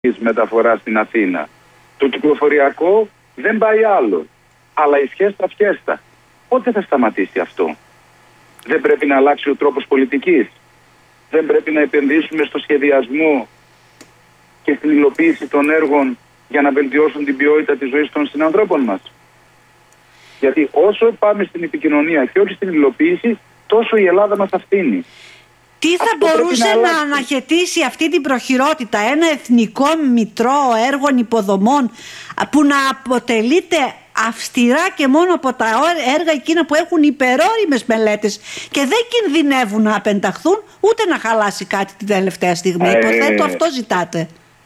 μεταφορά στην Αθήνα. Το κυκλοφοριακό δεν πάει άλλο. Αλλά η φιέστα. Πότε θα σταματήσει αυτό? Δεν πρέπει να αλλάξει ο τρόπος πολιτικής? Δεν πρέπει να επενδύσουμε στο σχεδιασμό και στην υλοποίηση των έργων για να βελτιώσουν την ποιότητα της ζωής των συνανθρώπων μας? Γιατί όσο πάμε στην επικοινωνία και όχι στην υλοποίηση, τόσο η Ελλάδα μας αυθύνει. Τι θα μπορούσε να αναχαιτήσει αυτή την προχειρότητα? Ένα εθνικό μητρό έργων υποδομών που να αποτελείται αυστηρά και μόνο από τα έργα εκείνα που έχουν υπερόριμες μελέτες και δεν κινδυνεύουν να απενταχθούν ούτε να χαλάσει κάτι την τελευταία στιγμή. Υποθέτω αυτό ζητάτε.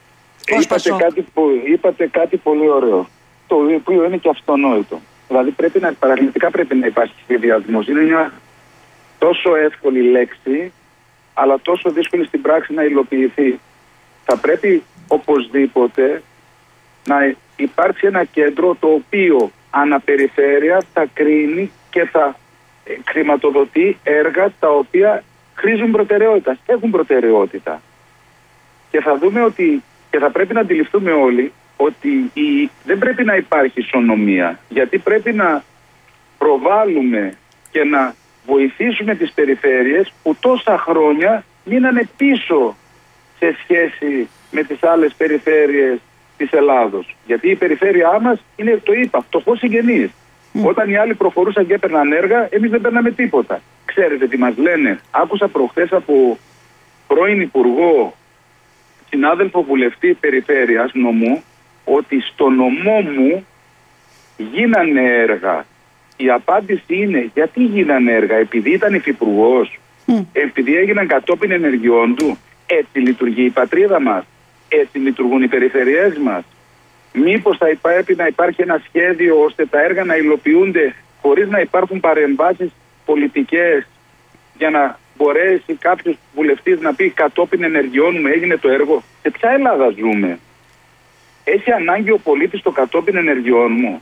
Είπατε κάτι πολύ ωραίο, το οποίο είναι και αυτονόητο. Δηλαδή παραγνητικά πρέπει να υπάρχει σχεδιασμός. Είναι μια τόσο εύκολη λέξη, αλλά τόσο δύσκολη στην πράξη να υλοποιηθεί. Θα πρέπει οπωσδήποτε να υπάρξει ένα κέντρο το οποίο αναπεριφέρεια θα κρίνει και θα χρηματοδοτεί έργα τα οποία χρήζουν προτεραιότητα, έχουν προτεραιότητα. Και θα δούμε και θα πρέπει να αντιληφθούμε όλοι ότι δεν πρέπει να υπάρχει ισονομία, γιατί πρέπει να προβάλλουμε και να βοηθήσουμε τις περιφέρειες που τόσα χρόνια μείνανε πίσω σε σχέση με τις άλλες περιφέρειες της Ελλάδος. Γιατί η περιφέρειά μας είναι, το είπα, φτωχός συγγενής. Όταν οι άλλοι προχωρούσαν και έπαιρναν έργα, εμείς δεν παίρναμε τίποτα. Ξέρετε τι μας λένε? Άκουσα προχθές από πρώην υπουργό, συνάδελφο βουλευτή περιφέρειας νομού, ότι στο νομό μου γίνανε έργα. Η απάντηση είναι, γιατί γίνανε έργα? Επειδή ήταν υφυπουργός? Επειδή έγιναν κατόπιν ενεργειών του? Έτσι λειτουργεί η πατρίδα μας? Έτσι λειτουργούν οι περιφερειές μας? Μήπως θα πρέπει να υπάρχει ένα σχέδιο ώστε τα έργα να υλοποιούνται χωρίς να υπάρχουν παρεμβάσεις πολιτικές, για να μπορέσει κάποιος βουλευτής να πει κατόπιν ενεργειών μου έγινε το έργο? Σε ποια Ελλάδα ζούμε? Έχει ανάγκη ο πολίτης το κατόπιν ενεργειών μου?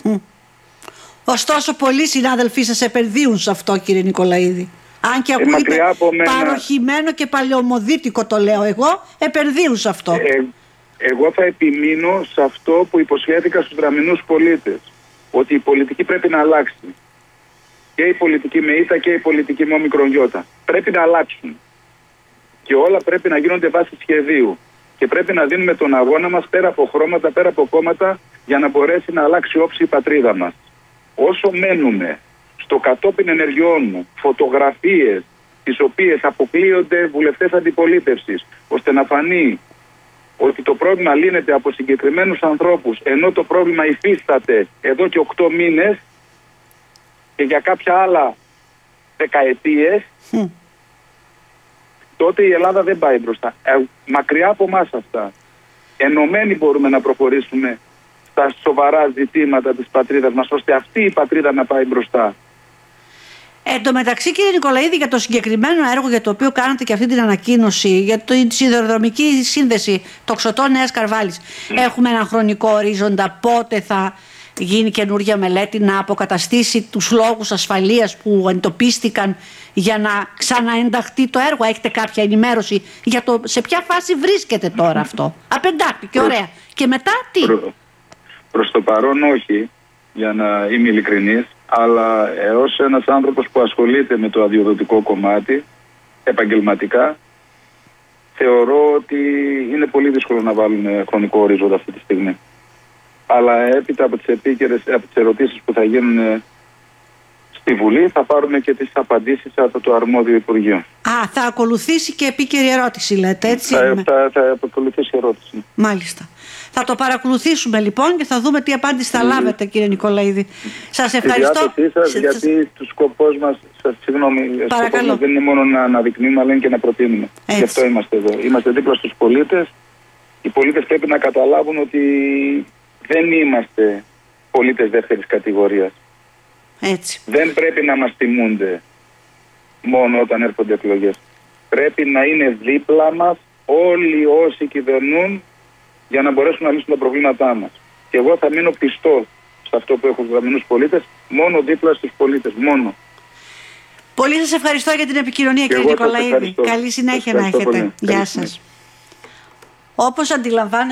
Ωστόσο πολλοί συνάδελφοί σας επενδύουν σε αυτό, κύριε Νικολαίδη. Αν και ακούγεται παροχημένο και παλαιομοδίτικο, το λέω εγώ, επενδύουν σε αυτό. Εγώ θα επιμείνω σε αυτό που υποσχέθηκα στους δραμηνούς πολίτες, ότι η πολιτική πρέπει να αλλάξει. Και η πολιτική με ήττα και η πολιτική με όμικρον γιώτα. Πρέπει να αλλάξουν. Και όλα πρέπει να γίνονται βάσει σχεδίου. Και πρέπει να δίνουμε τον αγώνα μας πέρα από χρώματα, πέρα από κόμματα, για να μπορέσει να αλλάξει όψη η πατρίδα μας. Όσο μένουμε στο κατόπιν ενεργειών μου φωτογραφίες τις οποίες αποκλείονται βουλευτές αντιπολίτευσης, ώστε να φανεί ότι το πρόβλημα λύνεται από συγκεκριμένους ανθρώπους, ενώ το πρόβλημα υφίσταται εδώ και 8 μήνες και για κάποια άλλα δεκαετίες, τότε η Ελλάδα δεν πάει μπροστά. Μακριά από εμάς αυτά. Ενωμένοι μπορούμε να προχωρήσουμε στα σοβαρά ζητήματα της πατρίδας μας, ώστε αυτή η πατρίδα να πάει μπροστά. Εν τω μεταξύ, κύριε Νικολαίδη, για το συγκεκριμένο έργο για το οποίο κάνατε και αυτή την ανακοίνωση, για τη σιδηροδρομική σύνδεση Τοξωτών Νέας Καρβάλης, έχουμε έναν χρονικό ορίζοντα πότε θα γίνει καινούργια μελέτη να αποκαταστήσει τους λόγους ασφαλείας που εντοπίστηκαν για να ξαναενταχθεί το έργο? Έχετε κάποια ενημέρωση για το σε ποια φάση βρίσκεται τώρα αυτό? Απεντάχθη και ωραία. Και μετά τι? Προς το παρόν όχι, για να είμαι ειλικρινής, αλλά ως ένας άνθρωπος που ασχολείται με το αδειοδοτικό κομμάτι επαγγελματικά, θεωρώ ότι είναι πολύ δύσκολο να βάλουμε χρονικό ορίζοντα αυτή τη στιγμή. Αλλά έπειτα από τις ερωτήσεις που θα γίνουν στη Βουλή, θα πάρουμε και τις απαντήσεις από το αρμόδιο Υπουργείο. Θα ακολουθήσει και επίκαιρη ερώτηση, λέτε, έτσι? Θα ακολουθήσει ερώτηση. Μάλιστα. Θα το παρακολουθήσουμε λοιπόν και θα δούμε τι απάντηση θα λάβετε, κύριε Νικολαίδη. Σας ευχαριστώ. Στη διάθεσή σας, γιατί το σκοπός μας, δεν είναι μόνο να αναδεικνύουμε, αλλά είναι και να προτείνουμε. Έτσι. Γι' αυτό είμαστε εδώ. Είμαστε δίπλα στους πολίτες. Οι πολίτες πρέπει να καταλάβουν ότι δεν είμαστε πολίτες δεύτερης κατηγορίας. Έτσι. Δεν πρέπει να μας τιμούνται μόνο όταν έρχονται εκλογές. Πρέπει να είναι δίπλα μας όλοι όσοι κυβερνούν, για να μπορέσουν να λύσουν τα προβλήματά μας. Και εγώ θα μείνω πιστός σε αυτό που έχουν δραμηνούς πολίτες, μόνο δίπλα στους πολίτες, μόνο. Πολύ σας ευχαριστώ για την επικοινωνία, κύριε Νικολαίδη. Καλή συνέχεια να έχετε. Γεια σας. Όπως αντιλαμβάνεστε